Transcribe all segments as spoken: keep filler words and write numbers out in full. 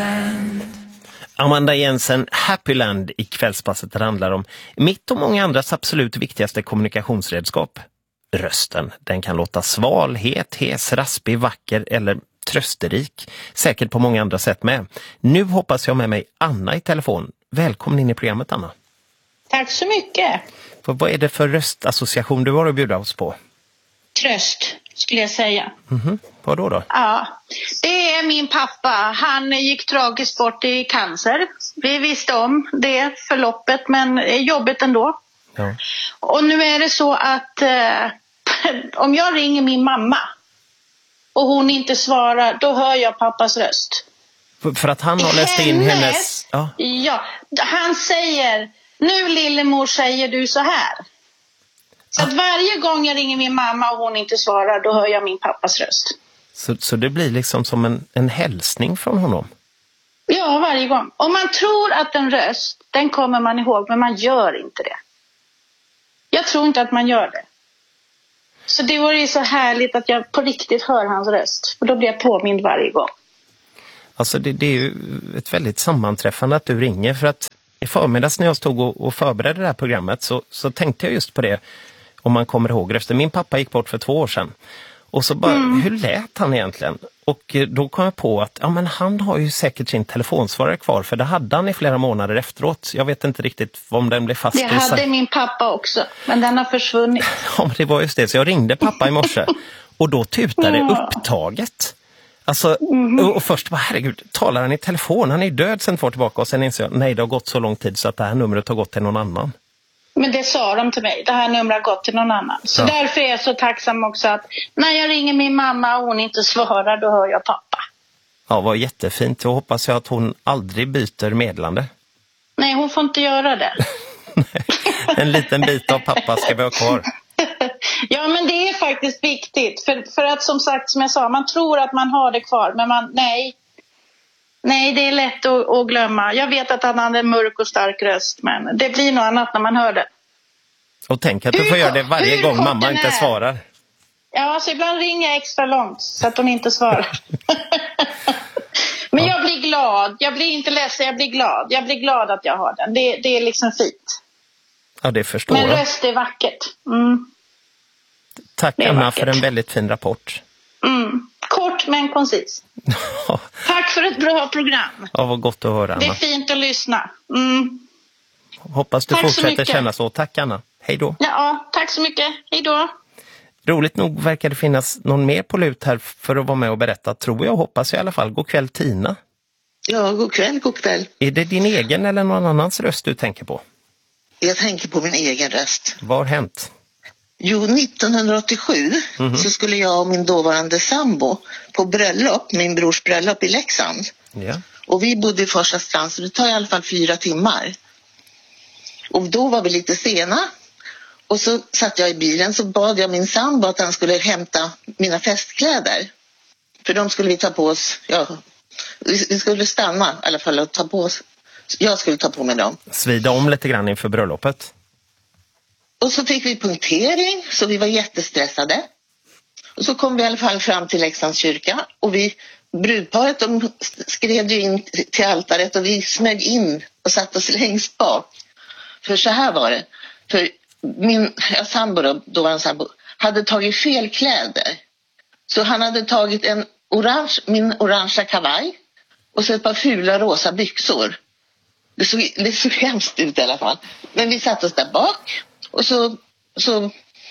Happyland. Amanda Jensen, Happyland i kvällspasset handlar om mitt och många andras absolut viktigaste kommunikationsredskap. Rösten. Den kan låta sval, het, hes, raspig, vacker eller trösterik. Säkert på många andra sätt med. Nu hoppas jag med mig Anna i telefon. Välkommen in i programmet, Anna. Tack så mycket. För vad är det för röstassociation du har att bjuda oss på? Tröst, skulle jag säga. Mhm. Vad då då? Ja, det är min pappa. Han gick tragiskt bort i cancer. Vi visste om det förloppet, men jobbigt ändå. Ja. Och nu är det så att eh, om jag ringer min mamma och hon inte svarar, då hör jag pappas röst. För, för att han har läst in hennes... hennes... Ja. Ja, han säger, nu lillemor säger du så här. Så att varje gång jag ringer min mamma och hon inte svarar, då hör jag min pappas röst. Så, så det blir liksom som en, en hälsning från honom? Ja, varje gång. Om man tror att en röst, den kommer man ihåg, men man gör inte det. Jag tror inte att man gör det. Så det var ju så härligt att jag på riktigt hör hans röst. För då blir jag påmind varje gång. Alltså det, det är ju ett väldigt sammanträffande att du ringer. För att i förmiddags när jag stod och, och förberedde det här programmet så, så tänkte jag just på det. Om man kommer ihåg rösten. Min pappa gick bort för två år sedan. Och så bara, mm. hur lät han egentligen? Och då kom jag på att ja, men han har ju säkert sin telefonsvarare kvar. För det hade han i flera månader efteråt. Jag vet inte riktigt om den blev fast. Det hade min pappa också. Men den har försvunnit. Ja, men det var just det. Så jag ringde pappa i morse. Och då tutade det ja. upptaget. Alltså, mm. och först bara, herregud, talar han i telefon? Han är ju död sen två år tillbaka. Och sen inser jag, nej det har gått så lång tid så att det här numret har gått till någon annan. Men det sa de till mig. Det här numret har gått till någon annan. Så ja. Därför är jag så tacksam också att när jag ringer min mamma och hon inte svarar, då hör jag pappa. Ja, vad jättefint. Jag hoppas jag att hon aldrig byter medlande. Nej, hon får inte göra det. Nej, en liten bit av pappa ska vi ha kvar. Ja, men det är faktiskt viktigt. För, för att som sagt, som jag sa, man tror att man har det kvar. Men man, nej. Nej, det är lätt att, att glömma. Jag vet att han hade en mörk och stark röst, men det blir något annat när man hör det. Och tänk att du hur, får göra det varje gång mamma inte är. svarar. Ja, så ibland ringer jag extra långt så att hon inte svarar. Men ja. Jag blir glad. Jag blir inte ledsen, jag blir glad. Jag blir glad att jag har den. Det, det är liksom fint. Ja, det förstår men jag. Men röst är vackert. Mm. Tack Anna vackert. För en väldigt fin rapport. Mm. Kort men koncis. Tack för ett bra program. Ja, vad gott att höra, Anna. Det är fint att lyssna. Mm. Hoppas du tack fortsätter så känna så. Tack Anna. Hej då. Ja, tack så mycket. Hej då. Roligt nog verkar det finnas någon mer på lut här för att vara med och berätta. Tror jag, hoppas jag i alla fall. God kväll Tina. Ja, god kväll, god kväll. Är det din egen eller någon annans röst du tänker på? Jag tänker på min egen röst. Vad har hänt? Jo, nittonhundraåttiosju mm-hmm. så skulle jag och min dåvarande sambo på bröllop, min brors bröllop i Leksand. Ja. Och vi bodde i första strand så det tar i alla fall fyra timmar. Och då var vi lite sena. Och så satt jag i bilen så bad jag min sambo att han skulle hämta mina festkläder. För de skulle vi ta på oss, ja, vi skulle stanna i alla fall och ta på oss. Jag skulle ta på mig dem. Svida om lite grann inför bröllopet. Och så fick vi punktering så vi var jättestressade. Och så kom vi i alla fall fram till Leksands kyrka. Och vi, brudparet, de skrev ju in till altaret och vi smög in och satt oss längst bak. För så här var det. För min ja, sambo då, då var en sambo, hade tagit fel kläder. Så han hade tagit en orange, min orangea kavaj och så ett par fula rosa byxor. Det såg, det såg hemskt ut i alla fall. Men vi satt oss där bak. Och så, så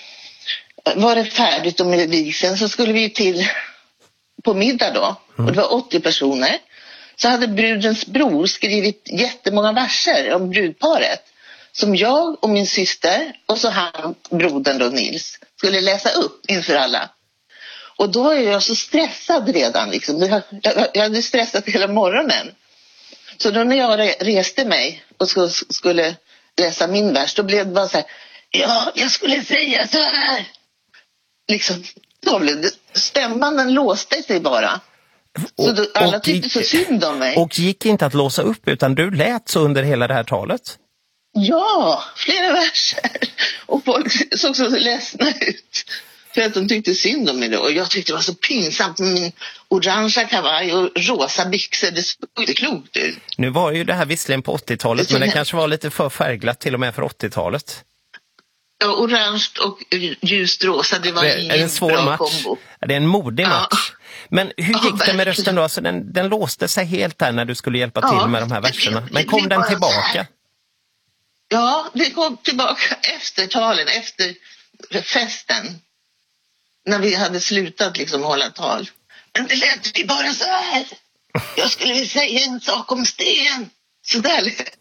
var det färdigt och med vigseln så skulle vi till på middag då. Mm. Och det var åttio personer. Så hade brudens bror skrivit jättemånga verser om brudparet. Som jag och min syster och så han, brodern då Nils, skulle läsa upp inför alla. Och då är jag så stressad redan liksom. Jag, jag, jag hade stressat hela morgonen. Så då när jag reste mig och skulle läsa min vers, då blev det bara så här, ja, jag skulle säga så här. Liksom, då blev det, stämman den låste sig bara. Så då, alla och tyckte så synd om mig. Och gick inte att låsa upp utan du lät så under hela det här talet? Ja, flera verser. Och folk såg så ledsna ut. För att de tyckte synd om mig då. Och jag tyckte det var så pinsamt med min orangea kavaj och rosa byxor. Det såg inte klokt ut. Nu var ju det här visserligen på åttiotalet, det men det jag... kanske var lite för färgglatt till och med för åttiotalet. Ja, orange och ljust rosa, det var det, ingen är det en svår bra match? kombo. Det är en modig match. Ja. Men hur gick ja, det med rösten då? Alltså den, den låste sig helt där när du skulle hjälpa till ja, med de här verserna. Men kom den tillbaka? Ja, det kom tillbaka efter talen, efter festen. När vi hade slutat liksom hålla tal. Men det lät vi bara så här. Jag skulle vilja säga en sak om Sten. Så där lät.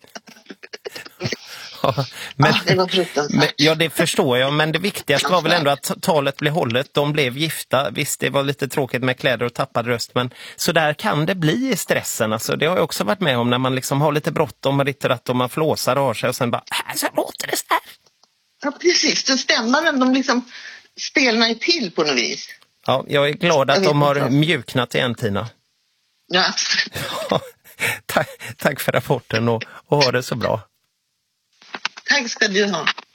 Ja, men, ah, det var fruktansvärt. Men, ja, det förstår jag. Men det viktigaste var väl ändå att talet blev hållet. De blev gifta. Visst, det var lite tråkigt med kläder och tappad röst. Men så där kan det bli i stressen. Alltså, det har jag också varit med om när man liksom har lite bråttom och lite ratt och man flåsar och har sig och sen bara, äh, så låter det så här. Ja, precis. Så stämmer de liksom stelnar till på något vis. Ja, jag är glad att de har inte. mjuknat igen, Tina. Ja. ja tack, tack för rapporten och, och ha det så bra. Tack ska du ha.